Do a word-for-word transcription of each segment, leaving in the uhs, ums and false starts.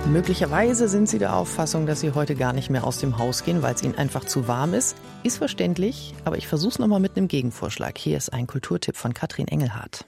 Möglicherweise sind Sie der Auffassung, dass Sie heute gar nicht mehr aus dem Haus gehen, weil es Ihnen einfach zu warm ist. Ist verständlich, aber ich versuche es nochmal mit einem Gegenvorschlag. Hier ist ein Kulturtipp von Katrin Engelhardt.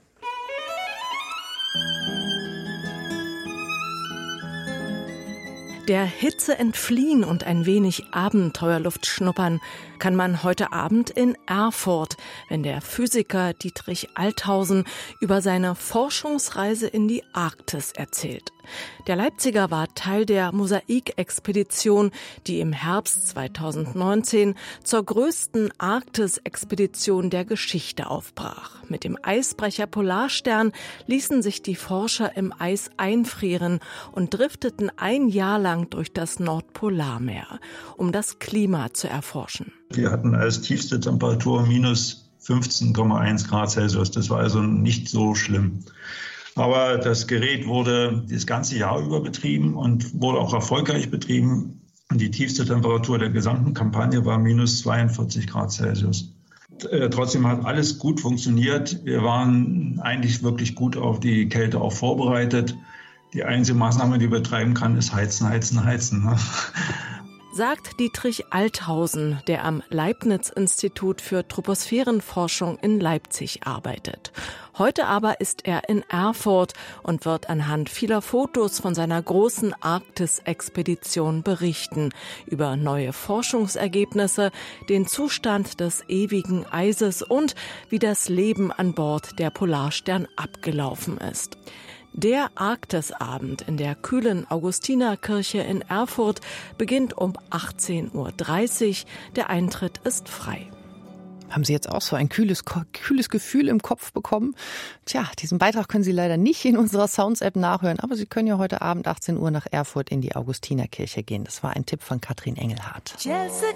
Der Hitze entfliehen und ein wenig Abenteuerluft schnuppern kann man heute Abend in Erfurt, wenn der Physiker Dietrich Althausen über seine Forschungsreise in die Arktis erzählt. Der Leipziger war Teil der Mosaik-Expedition, die im Herbst zweitausendneunzehn zur größten Arktis-Expedition der Geschichte aufbrach. Mit dem Eisbrecher Polarstern ließen sich die Forscher im Eis einfrieren und drifteten ein Jahr lang durch das Nordpolarmeer, um das Klima zu erforschen. Wir hatten als tiefste Temperatur minus fünfzehn Komma eins Grad Celsius. Das war also nicht so schlimm. Aber das Gerät wurde das ganze Jahr über betrieben und wurde auch erfolgreich betrieben. Und die tiefste Temperatur der gesamten Kampagne war minus zweiundvierzig Grad Celsius. Trotzdem hat alles gut funktioniert. Wir waren eigentlich wirklich gut auf die Kälte auch vorbereitet. Die einzige Maßnahme, die wir betreiben kann, ist heizen, heizen, heizen. Ne? Sagt Dietrich Althausen, der am Leibniz-Institut für Troposphärenforschung in Leipzig arbeitet. Heute aber ist er in Erfurt und wird anhand vieler Fotos von seiner großen Arktis-Expedition berichten, über neue Forschungsergebnisse, den Zustand des ewigen Eises und wie das Leben an Bord der Polarstern abgelaufen ist. Der Arktisabend in der kühlen Augustinerkirche in Erfurt beginnt um achtzehn Uhr dreißig. Der Eintritt ist frei. Haben Sie jetzt auch so ein kühles, kühles Gefühl im Kopf bekommen? Tja, diesen Beitrag können Sie leider nicht in unserer Sounds-App nachhören, aber Sie können ja heute Abend achtzehn Uhr nach Erfurt in die Augustinerkirche gehen. Das war ein Tipp von Katrin Engelhardt. Jessica